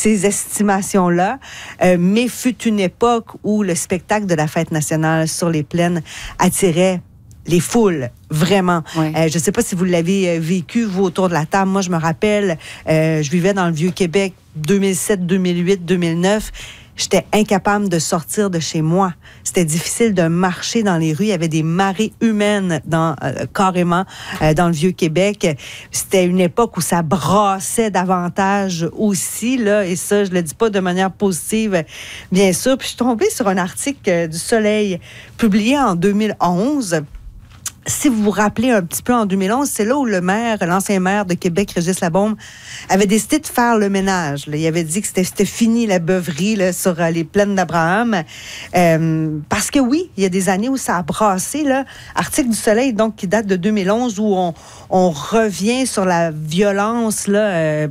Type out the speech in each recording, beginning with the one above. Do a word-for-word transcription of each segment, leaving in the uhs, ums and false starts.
ces estimations-là, euh, mais fut une époque où le spectacle de la fête nationale sur les plaines attirait les foules, vraiment. Ouais. Euh, je ne sais pas si vous l'avez euh, vécu, vous, autour de la table. Moi, je me rappelle, euh, je vivais dans le Vieux-Québec deux mille sept, deux mille huit, deux mille neuf. J'étais incapable de sortir de chez moi. C'était difficile de marcher dans les rues. Il y avait des marées humaines dans, euh, carrément euh, dans le Vieux-Québec. C'était une époque où ça brassait davantage aussi, là, et ça, je le dis pas de manière positive, bien sûr. Puis je suis tombée sur un article euh, du Soleil publié en deux mille onze. Si vous vous rappelez un petit peu, en deux mille onze, c'est là où le maire, l'ancien maire de Québec, Régis Labaume, avait décidé de faire le ménage. Là. Il avait dit que c'était, c'était fini la beuverie là, sur euh, les plaines d'Abraham. Euh, parce que oui, il y a des années où ça a brassé. Là. Article du Soleil, donc, qui date de deux mille onze, où on, on revient sur la violence, là, euh,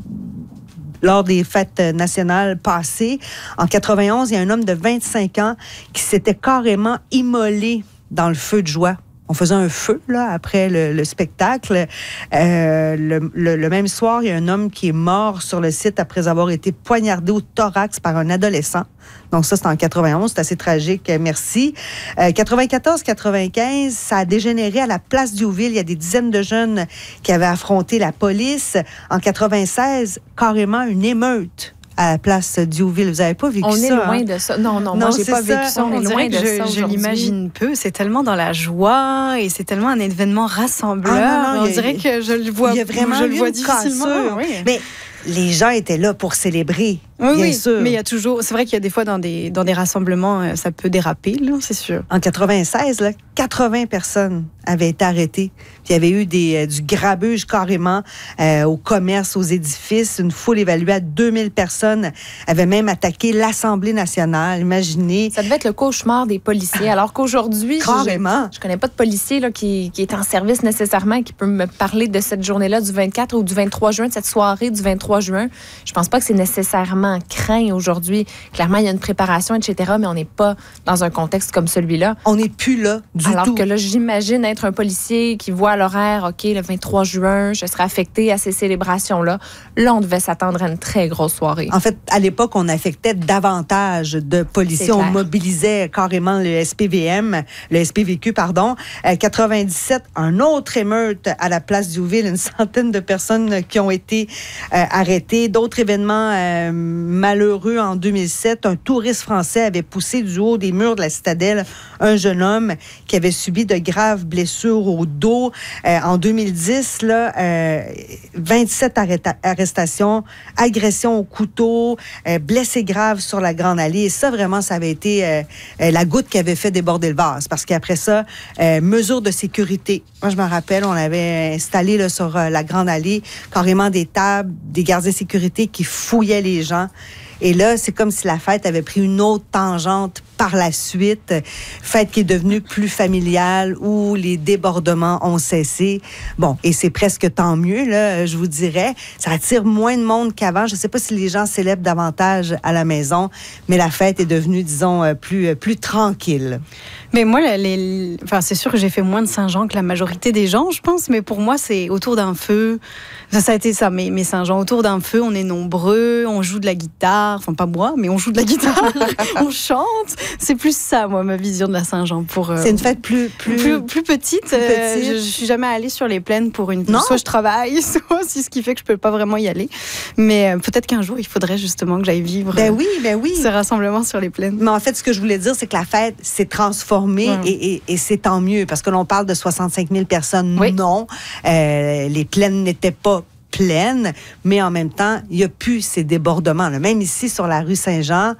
lors des fêtes nationales passées. En quatre-vingt-onze, il y a un homme de vingt-cinq ans qui s'était carrément immolé dans le feu de joie. On faisait un feu là après le, le spectacle. Euh, le, le, le même soir, il y a un homme qui est mort sur le site après avoir été poignardé au thorax par un adolescent. Donc ça, c'est en quatre-vingt-onze. C'est assez tragique. Merci. Euh, quatre-vingt-quatorze quatre-vingt-quinze, ça a dégénéré à la place Diouville. Il y a des dizaines de jeunes qui avaient affronté la police. En quatre-vingt-seize, carrément une émeute à la place Diouville. Vous n'avez pas vécu on ça? On est loin hein? de ça. Non, non, non moi, j'ai pas ça. vécu ça. On, on est loin de je, ça Je l'imagine peu. C'est tellement dans la joie et c'est tellement un événement rassembleur. Ah, non, non, on dirait a, que je le vois, il y a vraiment je le vois difficilement. Oui. Mais les gens étaient là pour célébrer. Oui, bien oui, sûr. Mais il y a toujours. C'est vrai qu'il y a des fois dans des, dans des rassemblements, ça peut déraper, là, c'est sûr. En quatre-vingt-seize, là, quatre-vingts personnes avaient été arrêtées. Puis il y avait eu des, euh, du grabuge carrément euh, au commerce, aux édifices. Une foule évaluée à deux mille personnes avait même attaqué l'Assemblée nationale. Imaginez. Ça devait être le cauchemar des policiers. Alors qu'aujourd'hui, carrément. je, je connais pas de policier là, qui, qui est en service nécessairement, qui peut me parler de cette journée-là du vingt-quatre ou du vingt-trois juin, de cette soirée du vingt-trois juin. Je pense pas que c'est nécessairement craint aujourd'hui. Clairement, il y a une préparation, et cetera, mais on n'est pas dans un contexte comme celui-là. On n'est plus là du Alors tout. Alors que là, j'imagine être un policier qui voit à l'horaire, OK, le vingt-trois juin, je serai affecté à ces célébrations-là. Là, on devait s'attendre à une très grosse soirée. En fait, à l'époque, on affectait davantage de policiers. On mobilisait carrément le S P V M, le S P V Q, pardon. Euh, quatre-vingt-dix-sept, un autre émeute à la place Diouville, une centaine de personnes qui ont été euh, arrêtées. D'autres événements euh, malheureux en deux mille sept. Un touriste français avait poussé du haut des murs de la citadelle un jeune homme qui avait subi de graves blessures au dos. Euh, en deux mille dix, là, euh, vingt-sept arrêta- arrestations, agressions au couteau, euh, blessés graves sur la Grande Allée. Et ça, vraiment, ça avait été euh, euh, la goutte qui avait fait déborder le vase. Parce qu'après ça, euh, mesures de sécurité. Moi, je me rappelle, on avait installé là, sur euh, la Grande Allée carrément des tables, des gardiens de sécurité qui fouillaient les gens. Et là, c'est comme si la fête avait pris une autre tangente par la suite. Fête qui est devenue plus familiale, où les débordements ont cessé. Bon, et c'est presque tant mieux, là, je vous dirais. Ça attire moins de monde qu'avant. Je ne sais pas si les gens célèbrent davantage à la maison, mais la fête est devenue, disons, plus, plus tranquille. Mais moi, les, enfin, c'est sûr que j'ai fait moins de Saint-Jean que la majorité des gens, je pense, mais pour moi, c'est autour d'un feu. Ça, ça a été ça, mes, mes Saint-Jean. Autour d'un feu, on est nombreux, on joue de la guitare. Enfin, pas moi, mais on joue de la guitare, on chante. C'est plus ça, moi, ma vision de la Saint-Jean. Pour, euh, c'est une fête plus... Plus, plus, plus petite. Plus petite. Euh, je ne suis jamais allée sur les plaines pour une... Non. Soit je travaille, soit c'est ce qui fait que je ne peux pas vraiment y aller. Mais euh, peut-être qu'un jour, il faudrait justement que j'aille vivre ben oui, ben oui. ce rassemblement sur les plaines. Mais en fait, ce que je voulais dire, c'est que la fête s'est transformée ouais. et, et, et c'est tant mieux. Parce que l'on parle de soixante-cinq mille personnes. Oui. Non, euh, les plaines n'étaient pas pleine, mais en même temps, il n'y a plus ces débordements. Là. Même ici, sur la rue Saint-Jean,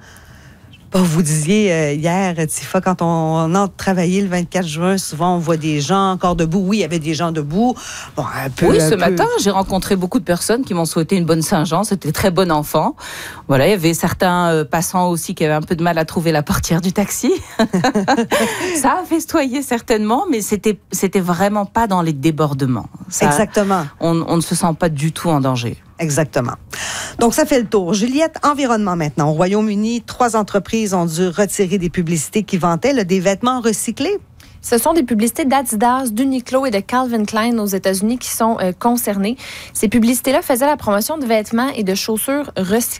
vous disiez euh, hier, Tifa, quand on, on entre travailler le vingt-quatre juin, souvent on voit des gens encore debout. Oui, il y avait des gens debout. Bon, un peu, oui, ce peu... matin, j'ai rencontré beaucoup de personnes qui m'ont souhaité une bonne Saint-Jean. C'était très bon enfant. Voilà, il y avait certains euh, passants aussi qui avaient un peu de mal à trouver la portière du taxi. Ça a festoyé certainement, mais c'était, c'était vraiment pas dans les débordements. Ça, exactement. On, on ne se sent pas du tout en danger. Exactement. Donc, ça fait le tour. Juliette, environnement maintenant. Au Royaume-Uni, trois entreprises ont dû retirer des publicités qui vantaient là, des vêtements recyclés. Ce sont des publicités d'Adidas, d'Uniqlo et de Calvin Klein aux États-Unis qui sont euh, concernées. Ces publicités-là faisaient la promotion de vêtements et de chaussures recyclées.